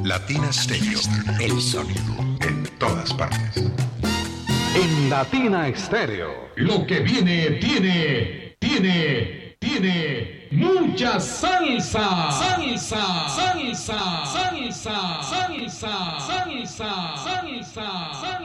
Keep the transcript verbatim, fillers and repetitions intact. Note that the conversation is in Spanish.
Latina Stereo, el sonido en todas partes. En Latina Stereo, lo que viene tiene, tiene, tiene mucha salsa. Salsa, salsa, salsa, salsa, salsa, salsa, salsa.